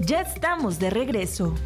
Ya estamos de regreso.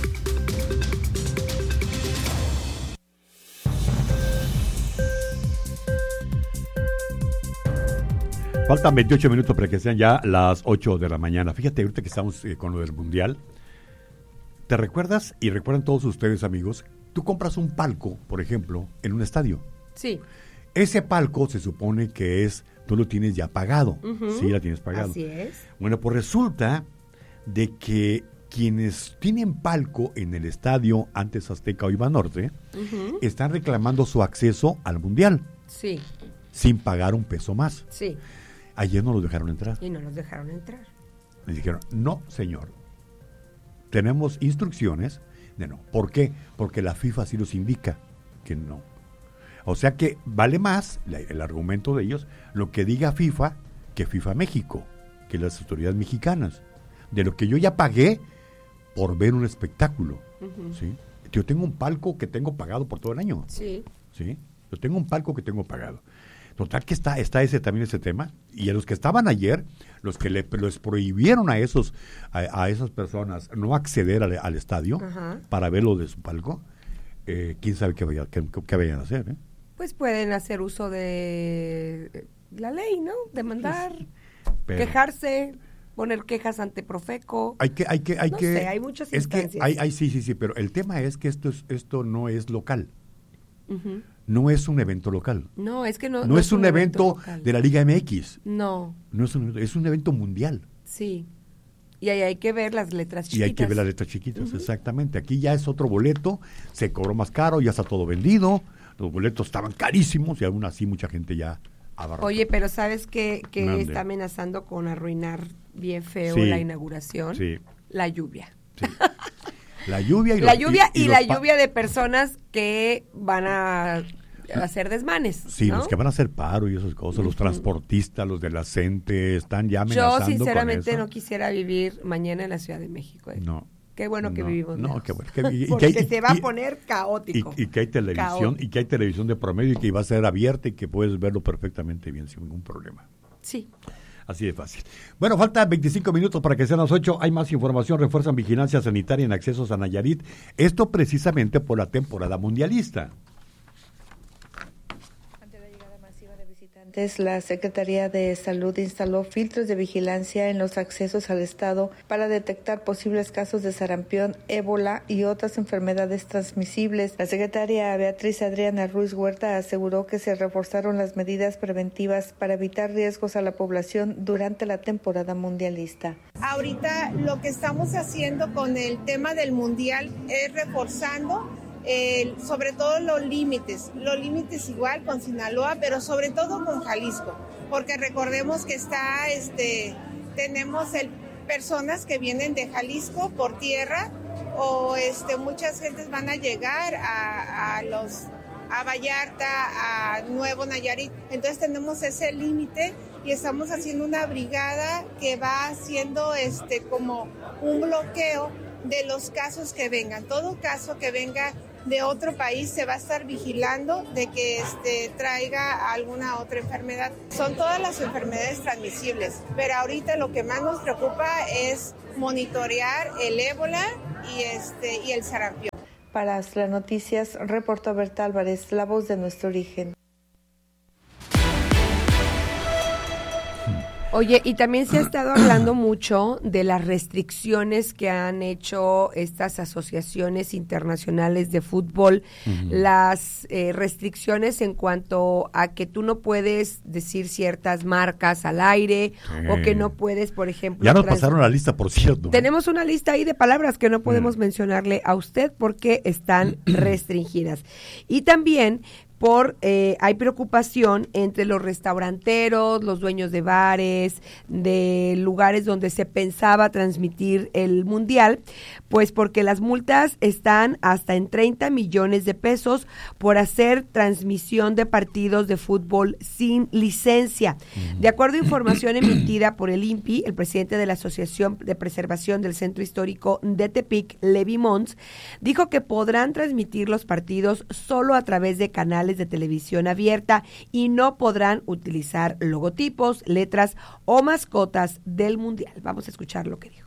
Faltan 28 minutos para que sean ya las 8 de la mañana. Fíjate, ahorita que estamos con lo del Mundial, ¿te recuerdas y recuerdan todos ustedes, amigos? Tú compras un palco, por ejemplo, en un estadio. Sí. Ese palco se supone que tú lo tienes ya pagado. Sí, la tienes pagado. Así es. Bueno, pues resulta de que quienes tienen palco en el estadio, antes Azteca o Ibanorte, están reclamando su acceso al Mundial. Sí. Sin pagar un peso más. Sí. Ayer no los dejaron entrar. Y no los dejaron entrar. Les dijeron, no, señor. Tenemos instrucciones de no. ¿Por qué? Porque la FIFA sí los indica que no. O sea que vale más el argumento de ellos lo que diga FIFA que FIFA México, que las autoridades mexicanas. De lo que yo ya pagué por ver un espectáculo. ¿Sí? Yo tengo un palco que tengo pagado por todo el año. Sí. ¿Sí? Yo tengo un palco que tengo pagado. Total que está ese también ese tema, y a los que estaban ayer, los que les prohibieron a esas personas no acceder al estadio para ver lo de su palco, quién sabe qué vayan a hacer, ¿eh? Pues pueden hacer uso de la ley, ¿no? Demandar, quejarse, poner quejas ante Profeco. Hay muchas instancias. Sí, pero el tema es que esto no es local. No es un evento local. No, es que no es un evento de la Liga MX. No. No es un evento mundial. Sí. Y ahí hay que ver las letras chiquitas. Exactamente. Aquí ya es otro boleto, se cobró más caro, ya está todo vendido, los boletos estaban carísimos y aún así mucha gente ya abarrotó. Oye, pero ¿sabes qué está amenazando con arruinar bien feo la inauguración? Sí. La lluvia. Sí. La lluvia y la lluvia de personas que van a hacer desmanes. Sí, ¿no? los que van a hacer paro y esas cosas, los transportistas, los de la CENTE, están ya amenazando. Yo sinceramente con eso. No quisiera vivir mañana en la Ciudad de México. No. Qué bueno que vivimos. No, qué bueno. Porque se va a poner caótico. Y que hay televisión, y que hay televisión de promedio y que va a ser abierta y que puedes verlo perfectamente bien sin ningún problema. Sí. Así de fácil. Bueno, faltan 25 minutos para que sean las 8. Hay más información. Refuerzan vigilancia sanitaria en accesos a Nayarit. Esto precisamente por la temporada mundialista. Ante la llegada masiva de visitantes, la Secretaría de Salud instaló filtros de vigilancia en los accesos al estado para detectar posibles casos de sarampión, ébola y otras enfermedades transmisibles. La secretaria Beatriz Adriana Ruiz Huerta aseguró que se reforzaron las medidas preventivas para evitar riesgos a la población durante la temporada mundialista. Ahorita lo que estamos haciendo con el tema del mundial es reforzando sobre todo los límites igual con Sinaloa, pero sobre todo con Jalisco, porque recordemos que tenemos personas que vienen de Jalisco por tierra o muchas gentes van a llegar a Vallarta, a Nuevo Nayarit, entonces tenemos ese límite y estamos haciendo una brigada que va haciendo como un bloqueo de los casos que vengan. Todo caso que venga de otro país se va a estar vigilando de que traiga alguna otra enfermedad. Son todas las enfermedades transmisibles, pero ahorita lo que más nos preocupa es monitorear el ébola y el sarampión. Para las noticias, reportó Berta Álvarez, la voz de nuestro origen. Oye, y también se ha estado hablando mucho de las restricciones que han hecho estas asociaciones internacionales de fútbol, las restricciones en cuanto a que tú no puedes decir ciertas marcas al aire o que no puedes, por ejemplo... Ya nos pasaron la lista, por cierto. Tenemos una lista ahí de palabras que no podemos mencionarle a usted porque están restringidas. Y también... hay preocupación entre los restauranteros, los dueños de bares, de lugares donde se pensaba transmitir el mundial, pues porque las multas están hasta en 30 millones de pesos por hacer transmisión de partidos de fútbol sin licencia. De acuerdo a información emitida por el INPI, el presidente de la Asociación de Preservación del Centro Histórico de Tepic, Levi Mons, dijo que podrán transmitir los partidos solo a través de canales de televisión abierta y no podrán utilizar logotipos, letras o mascotas del mundial. Vamos a escuchar lo que dijo.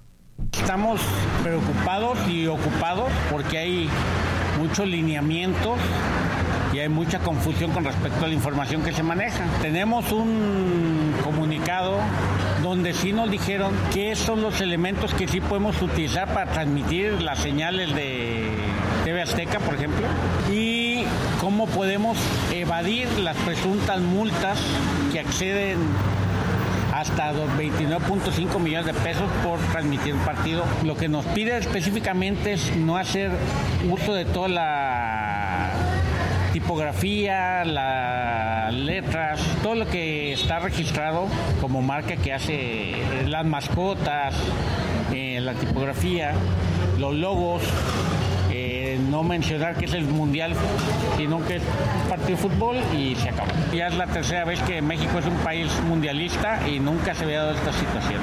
Estamos preocupados y ocupados porque hay muchos lineamientos y hay mucha confusión con respecto a la información que se maneja. Tenemos un comunicado donde sí nos dijeron qué son los elementos que sí podemos utilizar para transmitir las señales de TV Azteca, por ejemplo, y cómo podemos evadir las presuntas multas que acceden hasta 29.5 millones de pesos por transmitir un partido. Lo que nos pide específicamente es no hacer uso de toda la tipografía, las letras, todo lo que está registrado como marca que hace las mascotas, la tipografía, los logos, no mencionar que es el mundial, sino que es un partido de fútbol y se acabó. Ya es la tercera vez que México es un país mundialista y nunca se había dado esta situación.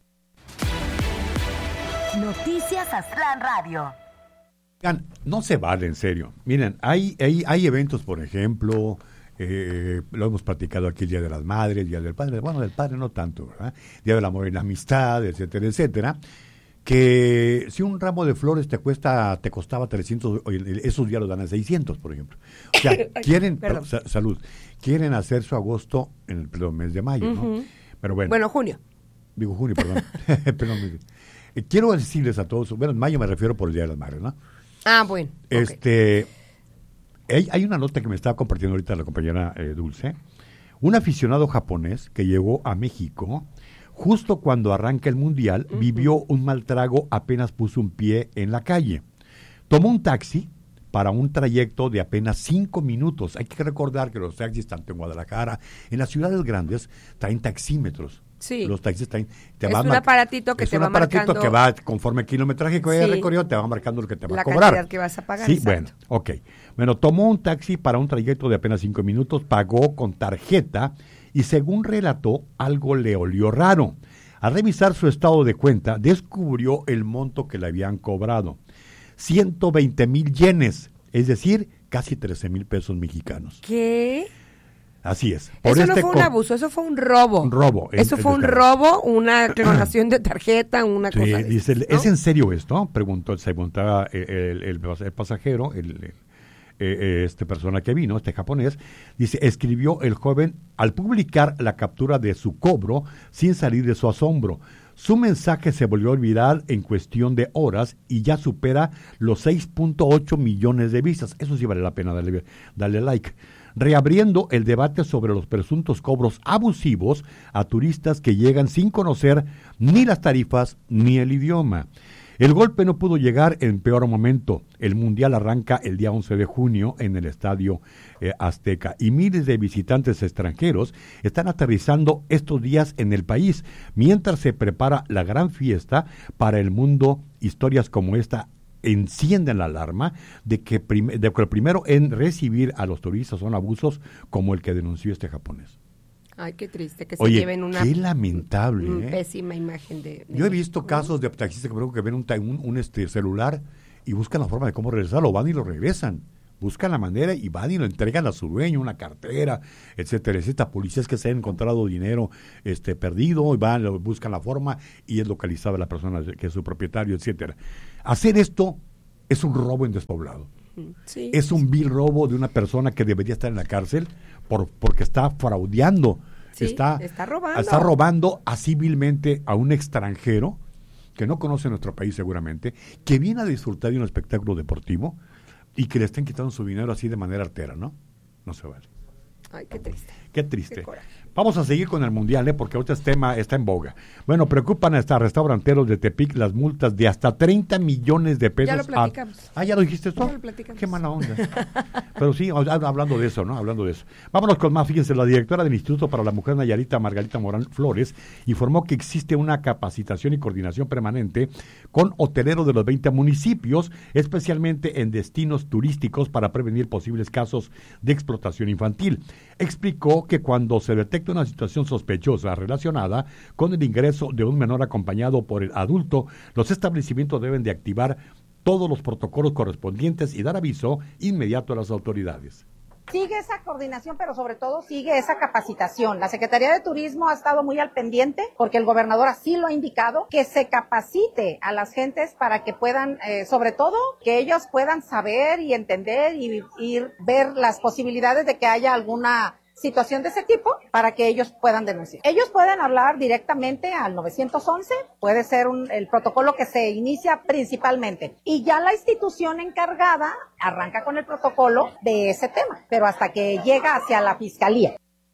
Noticias Aztlán Radio. No se vale, en serio. Miren, hay eventos, por ejemplo, lo hemos platicado aquí, el Día de las Madres, Día del Padre, bueno, del Padre no tanto, ¿verdad? Día del Amor y la Amistad, etcétera, etcétera, que si un ramo de flores te costaba 300, esos días los dan a 600, por ejemplo. O sea, quieren, salud, quieren hacer su agosto en el mes de mayo, ¿no? Pero bueno, junio. Digo junio, perdón. Perdón, quiero decirles a todos, bueno, en mayo me refiero por el Día de las Madres, ¿no? Ah, bueno. Okay. Hay una nota que me estaba compartiendo ahorita la compañera Dulce. Un aficionado japonés que llegó a México justo cuando arranca el Mundial, vivió un mal trago apenas puso un pie en la calle. Tomó un taxi para un trayecto de apenas 5 minutos. Hay que recordar que los taxis, tanto en Guadalajara, en las ciudades grandes, traen taxímetros. Sí. Los taxis traen... Es un aparatito que te va marcando... Es un aparatito que va, conforme el kilometraje que vaya recorrido, te va marcando lo que te va a cobrar. La cantidad que vas a pagar. Sí, exacto. Bueno, ok. Bueno, tomó un taxi para un trayecto de apenas 5 minutos, pagó con tarjeta y según relató, algo le olió raro. Al revisar su estado de cuenta, descubrió el monto que le habían cobrado. 120,000 yenes, es decir, casi 13,000 pesos mexicanos. ¿Qué? Así es. Eso no fue un abuso, eso fue un robo. Un robo. Eso fue un robo, una clonación de tarjeta, una cosa. Dice, ¿no? ¿Es en serio esto? Se preguntaba el pasajero, esta persona que vino, este japonés. Dice, escribió el joven al publicar la captura de su cobro sin salir de su asombro. Su mensaje se volvió viral en cuestión de horas y ya supera los 6.8 millones de vistas. Eso sí vale la pena darle like. Reabriendo el debate sobre los presuntos cobros abusivos a turistas que llegan sin conocer ni las tarifas ni el idioma. El golpe no pudo llegar en peor momento. El Mundial arranca el día 11 de junio en el Estadio Azteca y miles de visitantes extranjeros están aterrizando estos días en el país mientras se prepara la gran fiesta para el mundo. Historias como esta encienden la alarma de que el primero en recibir a los turistas son abusos como el que denunció este japonés. Ay, qué triste que se lleven una qué lamentable, pésima imagen de Yo he visto casos de taxistas que ven un celular y buscan la forma de cómo regresarlo, van y lo regresan. Buscan la manera y van y lo entregan a su dueño, una cartera, etcétera, etcétera. Policías que se han encontrado dinero perdido y van, buscan la forma y es localizada la persona que es su propietario, etcétera. Hacer esto es un robo en despoblado. Sí. Es un vil robo de una persona que debería estar en la cárcel porque está fraudeando, sí, está robando así vilmente a un extranjero que no conoce nuestro país seguramente, que viene a disfrutar de un espectáculo deportivo y que le estén quitando su dinero así de manera artera, ¿no? No se vale. Ay, qué triste. Qué triste. Qué Vamos a seguir con el Mundial, porque ahorita este tema está en boga. Bueno, preocupan a restauranteros de Tepic las multas de hasta 30 millones de pesos. Ya lo platicamos. ¿Ya lo dijiste esto? Ya lo platicamos. Qué mala onda. Pero sí, hablando de eso, ¿no? Hablando de eso. Vámonos con más. Fíjense, la directora del Instituto para la Mujer Nayarita, Margarita Morán Flores, informó que existe una capacitación y coordinación permanente con hoteleros de los 20 municipios, especialmente en destinos turísticos para prevenir posibles casos de explotación infantil. Explicó que cuando se detecta una situación sospechosa relacionada con el ingreso de un menor acompañado por el adulto, los establecimientos deben de activar todos los protocolos correspondientes y dar aviso inmediato a las autoridades. Sigue esa coordinación, pero sobre todo sigue esa capacitación. La Secretaría de Turismo ha estado muy al pendiente, porque el gobernador así lo ha indicado, que se capacite a las gentes para que puedan, sobre todo, que ellos puedan saber y entender y ver las posibilidades de que haya alguna situación de ese tipo para que ellos puedan denunciar. Ellos pueden hablar directamente al 911, puede ser el protocolo que se inicia principalmente, y ya la institución encargada arranca con el protocolo de ese tema, pero hasta que llega hacia la fiscalía.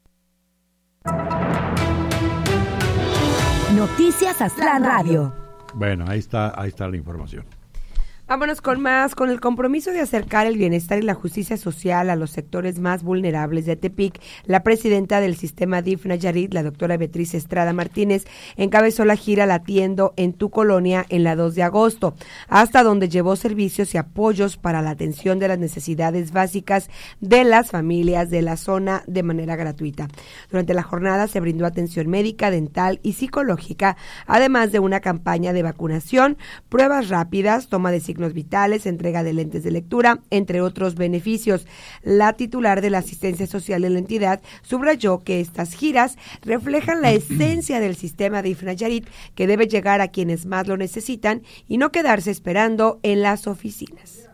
Noticias Aztlán Radio. Bueno, ahí está la información. Vámonos con más. Con el compromiso de acercar el bienestar y la justicia social a los sectores más vulnerables de Tepic, la presidenta del sistema DIF Nayarit, la doctora Beatriz Estrada Martínez, encabezó la gira La Atiendo en tu Colonia en la 2 de agosto, hasta donde llevó servicios y apoyos para la atención de las necesidades básicas de las familias de la zona de manera gratuita. Durante la jornada se brindó atención médica, dental y psicológica, además de una campaña de vacunación, pruebas rápidas, toma de signos vitales, entrega de lentes de lectura, entre otros beneficios. La titular de la asistencia social de la entidad subrayó que estas giras reflejan la esencia del sistema de DIF Nayarit, que debe llegar a quienes más lo necesitan y no quedarse esperando en las oficinas.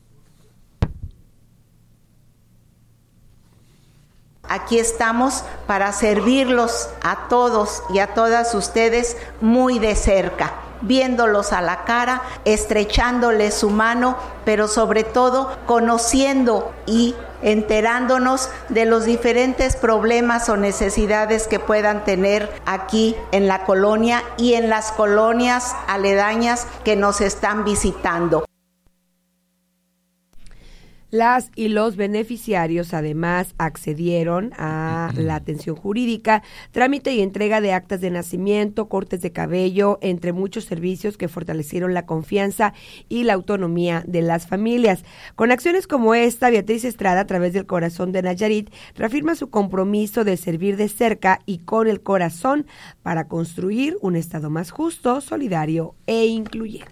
Aquí estamos para servirlos a todos y a todas ustedes muy de cerca, viéndolos a la cara, estrechándoles su mano, pero sobre todo conociendo y enterándonos de los diferentes problemas o necesidades que puedan tener aquí en la colonia y en las colonias aledañas que nos están visitando. Las y los beneficiarios además accedieron a la atención jurídica, trámite y entrega de actas de nacimiento, cortes de cabello, entre muchos servicios que fortalecieron la confianza y la autonomía de las familias. Con acciones como esta, Beatriz Estrada, a través del Corazón de Nayarit, reafirma su compromiso de servir de cerca y con el corazón para construir un estado más justo, solidario e incluyente.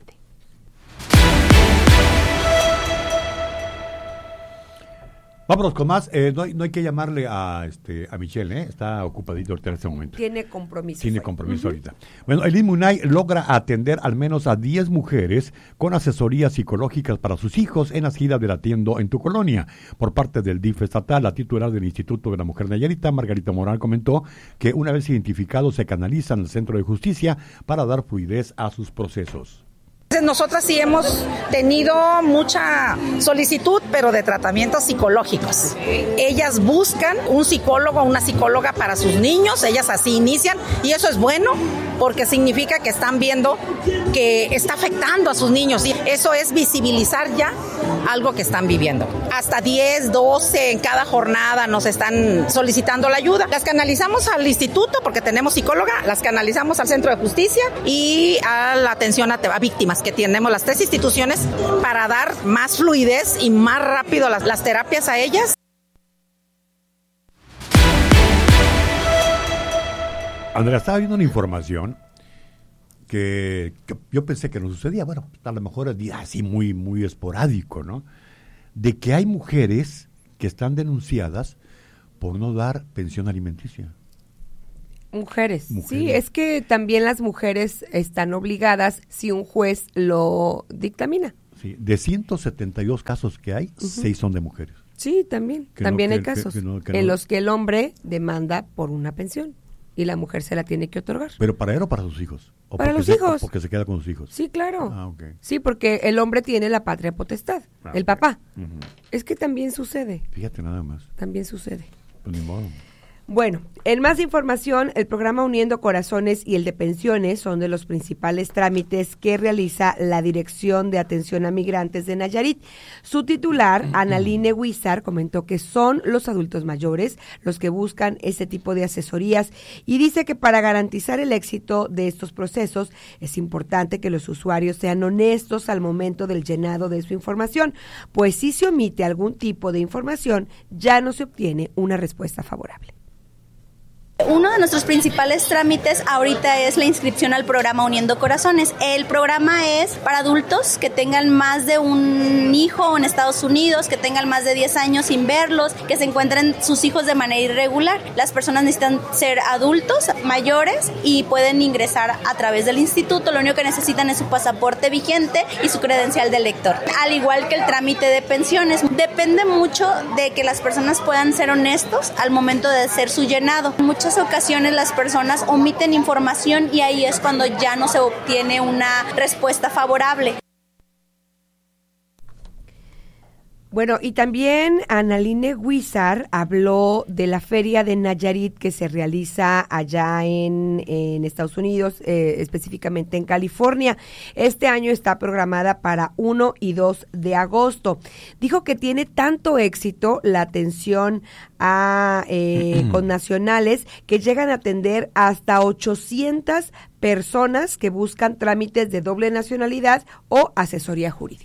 Vámonos con más. No hay que llamarle a Michelle, está ocupadito ahorita en este momento. Tiene compromiso. Ahorita. Bueno, el INMUNAI logra atender al menos a 10 mujeres con asesorías psicológicas para sus hijos en las giras de La Atiendo en tu Colonia. Por parte del DIF estatal, la titular del Instituto de la Mujer Nayarita, Margarita Morán, comentó que una vez identificados se canalizan al Centro de Justicia para dar fluidez a sus procesos. Nosotras sí hemos tenido mucha solicitud, pero de tratamientos psicológicos. Ellas buscan un psicólogo o una psicóloga para sus niños, ellas así inician, y eso es bueno porque significa que están viendo que está afectando a sus niños, y eso es visibilizar ya algo que están viviendo. Hasta 10, 12 en cada jornada nos están solicitando la ayuda. Las canalizamos al instituto porque tenemos psicóloga, las canalizamos al Centro de Justicia y a la atención a víctimas, que tenemos las 3 instituciones para dar más fluidez y más rápido las terapias a ellas. Andrea, estaba viendo una información que yo pensé que no sucedía, bueno, a lo mejor es así muy, muy esporádico, ¿no? De que hay mujeres que están denunciadas por no dar pensión alimenticia. Mujeres. Sí, es que también las mujeres están obligadas si un juez lo dictamina. Sí, de 172 casos que hay, 6 son de mujeres. Sí, también hay casos en los que el hombre demanda por una pensión y la mujer se la tiene que otorgar. ¿Pero para él o para sus hijos? ¿O para los hijos? ¿O porque se queda con sus hijos? Sí, claro. Okay. Sí, porque el hombre tiene la patria potestad, el papá. Es que también sucede. Fíjate nada más. También sucede. Pues ni modo. Bueno, en más información, el programa Uniendo Corazones y el de pensiones son de los principales trámites que realiza la Dirección de Atención a Migrantes de Nayarit. Su titular, Analine Huizar, comentó que son los adultos mayores los que buscan ese tipo de asesorías y dice que para garantizar el éxito de estos procesos es importante que los usuarios sean honestos al momento del llenado de su información, pues si se omite algún tipo de información ya no se obtiene una respuesta favorable. Uno de nuestros principales trámites ahorita es la inscripción al programa Uniendo Corazones. El programa es para adultos que tengan más de un hijo en Estados Unidos, que tengan más de 10 años sin verlos, que se encuentren sus hijos de manera irregular. Las personas necesitan ser adultos mayores y pueden ingresar a través del instituto. Lo único que necesitan es su pasaporte vigente y su credencial de lector. Al igual que el trámite de pensiones, depende mucho de que las personas puedan ser honestos al momento de hacer su llenado. En muchas ocasiones las personas omiten información y ahí es cuando ya no se obtiene una respuesta favorable. Bueno, y también Analine Huizar habló de la feria de Nayarit que se realiza allá en Estados Unidos, específicamente en California. Este año está programada para 1 y 2 de agosto. Dijo que tiene tanto éxito la atención a connacionales que llegan a atender hasta 800 personas que buscan trámites de doble nacionalidad o asesoría jurídica.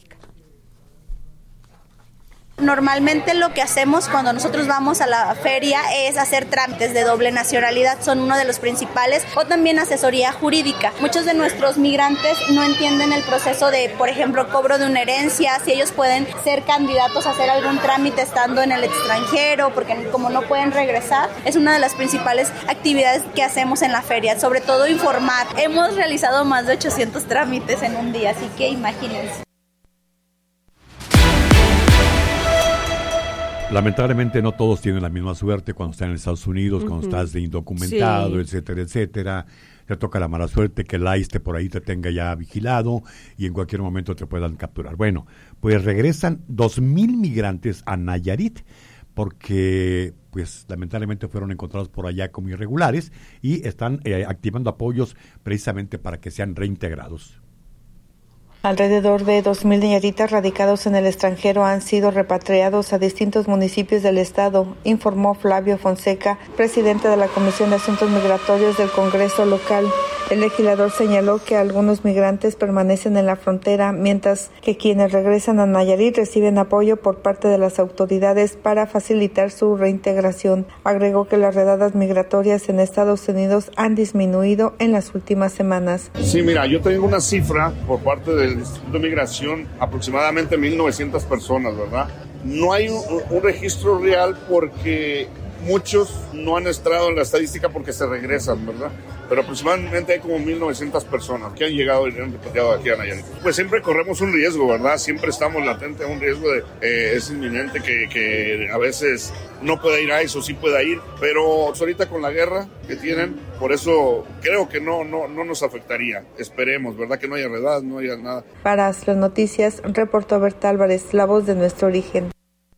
Normalmente lo que hacemos cuando nosotros vamos a la feria es hacer trámites de doble nacionalidad, son uno de los principales, o también asesoría jurídica. Muchos de nuestros migrantes no entienden el proceso de, por ejemplo, cobro de una herencia, si ellos pueden ser candidatos a hacer algún trámite estando en el extranjero, porque como no pueden regresar, es una de las principales actividades que hacemos en la feria, sobre todo informar. Hemos realizado más de 800 trámites en un día, así que imagínense. Lamentablemente no todos tienen la misma suerte cuando están en Estados Unidos, cuando estás de indocumentado, etcétera, etcétera. Te toca la mala suerte que el ICE por ahí te tenga ya vigilado y en cualquier momento te puedan capturar. Bueno, pues regresan 2,000 migrantes a Nayarit porque pues lamentablemente fueron encontrados por allá como irregulares y están activando apoyos precisamente para que sean reintegrados. Alrededor de 2,000 nayaritas radicados en el extranjero han sido repatriados a distintos municipios del estado, informó Flavio Fonseca, presidente de la Comisión de Asuntos Migratorios del Congreso local. El legislador señaló que algunos migrantes permanecen en la frontera, mientras que quienes regresan a Nayarit reciben apoyo por parte de las autoridades para facilitar su reintegración. Agregó que las redadas migratorias en Estados Unidos han disminuido en las últimas semanas. Sí, mira, yo tengo una cifra por parte del Instituto de Migración, aproximadamente 1,900 personas, ¿verdad? No hay un registro real porque muchos no han entrado en la estadística porque se regresan, ¿verdad? Pero aproximadamente hay como 1,900 personas que han llegado y han repatriado aquí a Nayarit. Pues siempre corremos un riesgo, ¿verdad? Siempre estamos latentes a un riesgo es inminente que a veces no pueda ir a eso, sí pueda ir, pero ahorita con la guerra que tienen, por eso creo que no nos afectaría. Esperemos, ¿verdad? Que no haya redadas, no haya nada. Para las noticias, reportó Berta Álvarez, la voz de nuestro origen.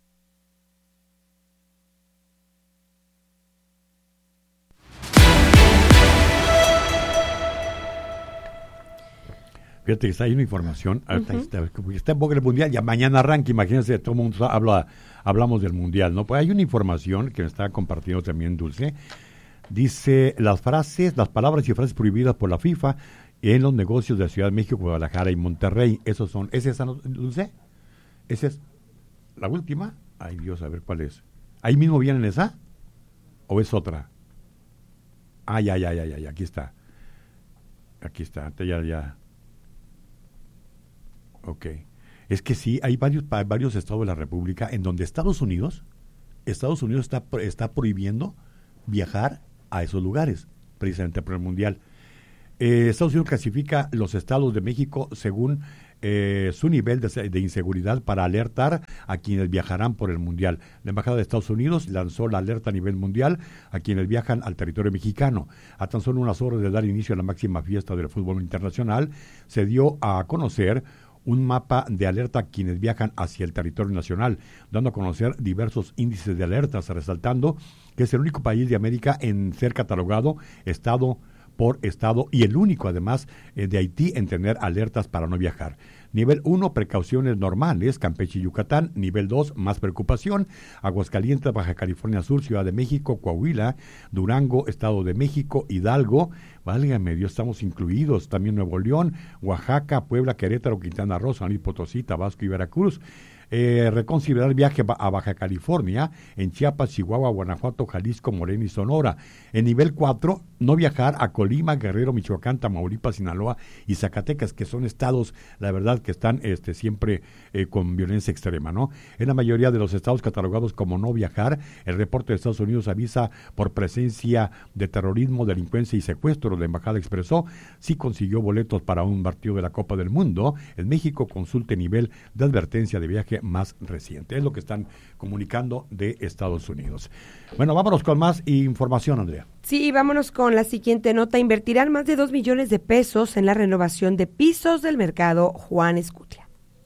Fíjate que hay una información, está en boca del Mundial, ya mañana arranca, imagínense, todo el mundo hablamos del Mundial, ¿no? Pues hay una información que me está compartiendo también Dulce, dice las palabras y frases prohibidas por la FIFA en los negocios de la Ciudad de México, Guadalajara y Monterrey, ¿es esa, Dulce? ¿Esa es la última? Ay Dios, a ver cuál es. ¿Ahí mismo viene esa? ¿O es otra? Ya, aquí está, ya. Ok. Es que sí, hay varios estados de la República en donde Estados Unidos está prohibiendo viajar a esos lugares, precisamente por el Mundial. Estados Unidos clasifica los estados de México según su nivel de inseguridad para alertar a quienes viajarán por el Mundial. La Embajada de Estados Unidos lanzó la alerta a nivel mundial a quienes viajan al territorio mexicano. A tan solo unas horas de dar inicio a la máxima fiesta del fútbol internacional, se dio a conocer un mapa de alerta a quienes viajan hacia el territorio nacional, dando a conocer diversos índices de alertas, resaltando que es el único país de América en ser catalogado estado por estado y el único, además, de Haití en tener alertas para no viajar. Nivel 1, precauciones normales, Campeche y Yucatán. Nivel 2, más preocupación, Aguascalientes, Baja California Sur, Ciudad de México, Coahuila, Durango, Estado de México, Hidalgo, válgame Dios, estamos incluidos, también Nuevo León, Oaxaca, Puebla, Querétaro, Quintana Roo, San Luis Potosí, Tabasco y Veracruz. reconsiderar el viaje a Baja California, en Chiapas, Chihuahua, Guanajuato, Jalisco, Morelia y Sonora. En nivel 4, no viajar a Colima, Guerrero, Michoacán, Tamaulipas, Sinaloa y Zacatecas, que son estados, la verdad, que están siempre con violencia extrema, ¿no? En la mayoría de los estados catalogados como no viajar, el reporte de Estados Unidos avisa por presencia de terrorismo, delincuencia y secuestro. La embajada expresó si consiguió boletos para un partido de la Copa del Mundo. En México consulte nivel de advertencia de viaje más reciente. Es lo que están comunicando de Estados Unidos. Bueno, vámonos con más información, Andrea. Sí, vámonos con la siguiente nota. Invertirán más de 2 millones de pesos en la renovación de pisos del mercado Juan Escutia.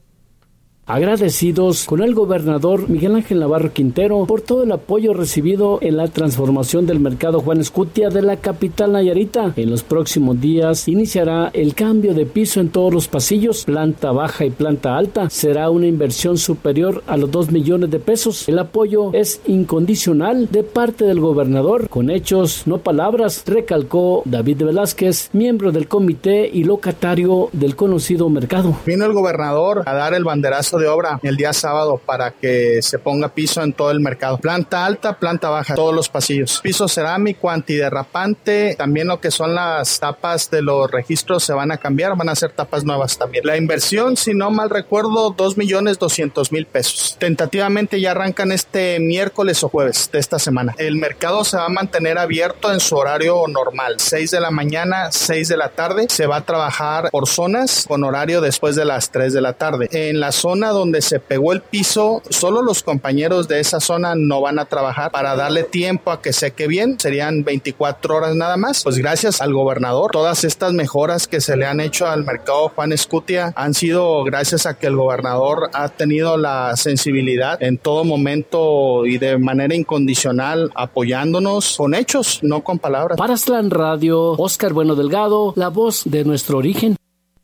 Agradecidos con el gobernador Miguel Ángel Navarro Quintero por todo el apoyo recibido en la transformación del mercado Juan Escutia de la capital nayarita. En los próximos días iniciará el cambio de piso en todos los pasillos, planta baja y planta alta. Será una inversión superior a los 2 millones de pesos. El apoyo es incondicional de parte del gobernador, con hechos, no palabras, recalcó David Velázquez, miembro del comité y locatario del conocido mercado. Vino el gobernador a dar el banderazo de obra el día sábado para que se ponga piso en todo el mercado. Planta alta, planta baja, todos los pasillos. Piso cerámico, antiderrapante, también lo que son las tapas de los registros se van a cambiar, van a ser tapas nuevas también. La inversión, si no mal recuerdo, 2,200,000 pesos. Tentativamente ya arrancan este miércoles o jueves de esta semana. El mercado se va a mantener abierto en su horario normal, 6 de la mañana, 6 de la tarde. Se va a trabajar por zonas con horario después de las 3 de la tarde. En la zona donde se pegó el piso, solo los compañeros de esa zona no van a trabajar para darle tiempo a que seque bien, serían 24 horas nada más. Pues gracias al gobernador, todas estas mejoras que se le han hecho al mercado Juan Escutia han sido gracias a que el gobernador ha tenido la sensibilidad en todo momento y de manera incondicional apoyándonos con hechos, no con palabras. Para Aztlán Radio, Óscar Bueno Delgado, la voz de nuestro origen.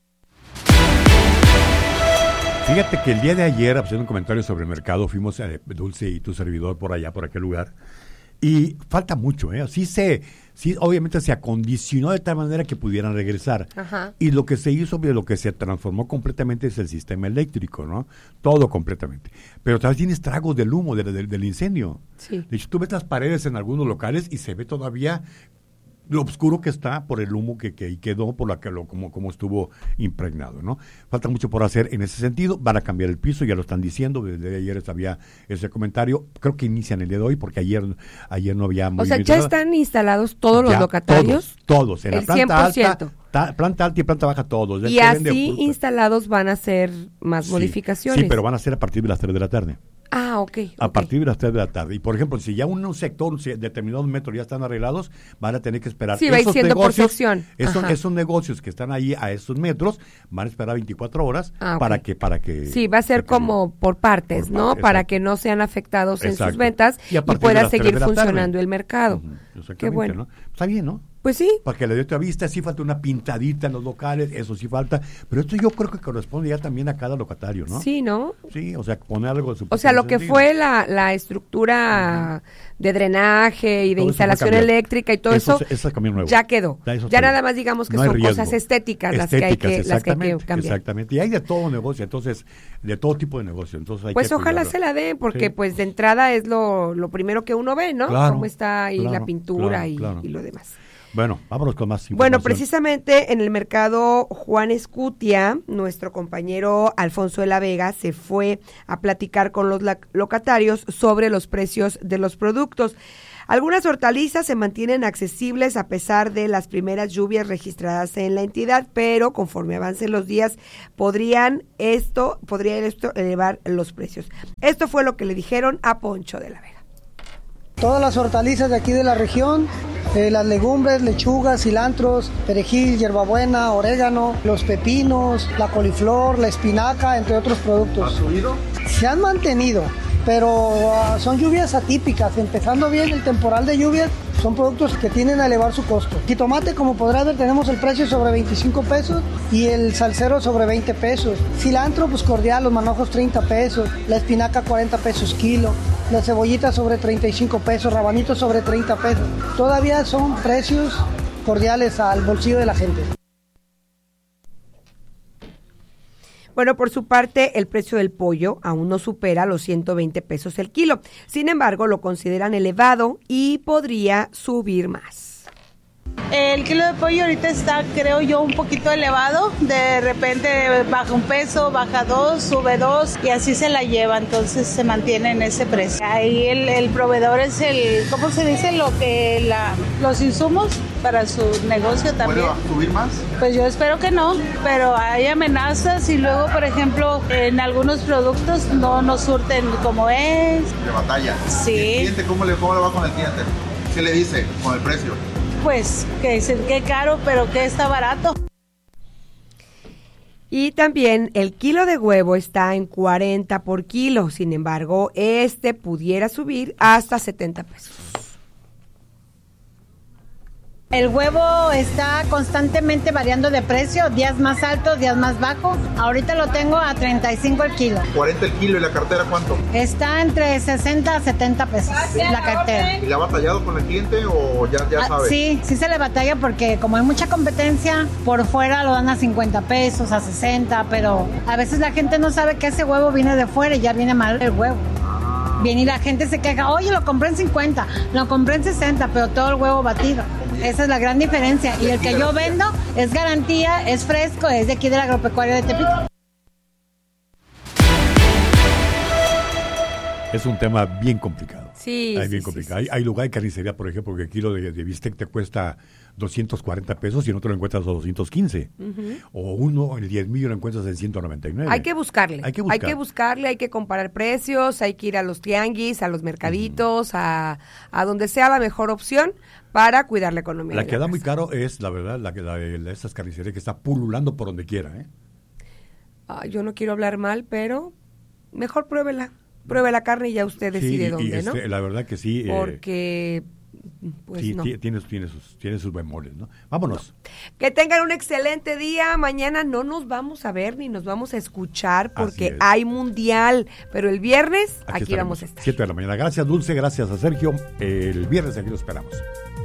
Fíjate que el día de ayer, haciendo un comentario sobre el mercado, fuimos Dulce y tu servidor por allá, por aquel lugar, y falta mucho, sí, obviamente se acondicionó de tal manera que pudieran regresar. Ajá. Y lo que se hizo, lo que se transformó completamente es el sistema eléctrico, ¿no? Todo completamente. Pero también tiene estragos del humo, del incendio. Sí. De hecho, tú ves las paredes en algunos locales y se ve todavía lo oscuro que está por el humo que quedó, por la que como estuvo impregnado, ¿no? Falta mucho por hacer en ese sentido. Van a cambiar el piso, ya lo están diciendo, desde ayer había ese comentario. Creo que inician el día de hoy, porque ayer no había movimiento. O sea, ¿ya están instalados todos los locatarios? Todos, en la planta 100%. Planta alta y planta baja todos. Y así instalados van a hacer más modificaciones. Sí, pero van a ser a partir de las 3 de la tarde. Ah, ok. A partir de las 3 de la tarde. Y por ejemplo, si ya un sector, determinados metros ya están arreglados, van a tener que esperar. Sí, va siendo por sección. Esos negocios que están ahí a esos metros van a esperar 24 horas para que. Sí, va a ser como por partes, ¿no? Para que no sean afectados en sus ventas y pueda seguir funcionando el mercado. Qué bueno. ¿No? Está bien, ¿no? Pues sí. Para que le dé otra vista, sí falta una pintadita en los locales, eso sí falta, pero esto yo creo que corresponde ya también a cada locatario, ¿no? Sí, ¿no? Sí, o sea, poner algo de su... O sea, lo que fue la estructura de drenaje y de todo instalación eléctrica y todo eso ya quedó. Ya nada más digamos que no son cosas estéticas las que hay que cambiar. Exactamente, y hay de todo negocio, entonces, de todo tipo de negocio. Entonces hay pues que ojalá se la den, porque pues de entrada es lo primero que uno ve, ¿no? Claro, cómo está ahí la pintura y lo demás. Bueno, vámonos con más información. Bueno, precisamente en el mercado Juan Escutia, nuestro compañero Alfonso de la Vega se fue a platicar con los locatarios sobre los precios de los productos. Algunas hortalizas se mantienen accesibles a pesar de las primeras lluvias registradas en la entidad, pero conforme avancen los días podría esto elevar los precios. Esto fue lo que le dijeron a Poncho de la Vega. Todas las hortalizas de aquí de la región, las legumbres, lechugas, cilantros, perejil, hierbabuena, orégano, los pepinos, la coliflor, la espinaca, entre otros productos. ¿Ha subido? Se han mantenido, pero son lluvias atípicas. Empezando bien el temporal de lluvias, son productos que tienden a elevar su costo. Jitomate, como podrás ver, tenemos el precio sobre 25 pesos y el salsero sobre 20 pesos. Cilantro, pues cordial, los manojos 30 pesos, la espinaca 40 pesos kilo, la cebollita sobre 35 pesos, rabanitos sobre 30 pesos. Todavía son precios cordiales al bolsillo de la gente. Bueno, por su parte, el precio del pollo aún no supera los 120 pesos el kilo. Sin embargo, lo consideran elevado y podría subir más. El kilo de pollo ahorita está, creo yo, un poquito elevado. De repente baja un peso, baja 2, sube 2 y así se la lleva. Entonces se mantiene en ese precio. Ahí el proveedor es ¿cómo se dice? Los insumos para su negocio también. ¿Puede subir más? Pues yo espero que no, pero hay amenazas y luego, por ejemplo, en algunos productos no nos surten como es. De batalla. Sí. ¿Y el cliente cómo le va con el cliente? ¿Qué le dice con el precio? Pues que caro, pero que está barato. Y también el kilo de huevo está en 40 por kilo. Sin embargo, pudiera subir hasta 70 pesos. El huevo está constantemente variando de precio, días más altos, días más bajos. Ahorita lo tengo a 35 el kilo. 40 el kilo, ¿y la cartera cuánto? Está entre 60 a 70 pesos la cartera. ¿Y le ha batallado con el cliente o ya sabe? Sí se le batalla porque como hay mucha competencia, por fuera lo dan a 50 pesos, a 60, pero a veces la gente no sabe que ese huevo viene de fuera y ya viene mal el huevo. Viene y la gente se queja, oye, lo compré en 50, lo compré en 60, pero todo el huevo batido. Esa es la gran diferencia. Y el que yo vendo es garantía, es fresco, es de aquí del agropecuario de Tepic. Es un tema bien complicado. Sí, bien complicado. Hay lugar de carnicería, por ejemplo, que el kilo de bistec te cuesta 240 pesos y en otro lo encuentras a 215. O uno, el 10,000 lo encuentras en 199. Hay que buscarle, hay que comparar precios, hay que ir a los tianguis, a los mercaditos, a donde sea la mejor opción para cuidar la economía. La que da muy caro es, la verdad, la de estas carnicerías que está pululando por donde quiera. Yo no quiero hablar mal, pero mejor pruébela. Pruebe la carne y ya usted decide dónde, ¿no? La verdad que sí. Porque, pues sí, no. Tiene sus bemoles, ¿no? Vámonos. No. Que tengan un excelente día. Mañana no nos vamos a ver ni nos vamos a escuchar porque hay mundial. Pero el viernes aquí vamos a estar. 7 de la mañana. Gracias, Dulce. Gracias a Sergio. El viernes aquí lo esperamos.